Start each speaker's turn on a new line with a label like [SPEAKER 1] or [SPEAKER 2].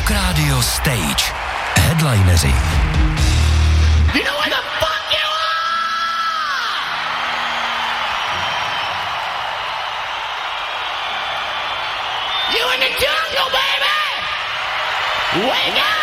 [SPEAKER 1] Rock Radio Stage. Headlineři.
[SPEAKER 2] You know where the fuck you are? You in the jungle, baby! Wake up!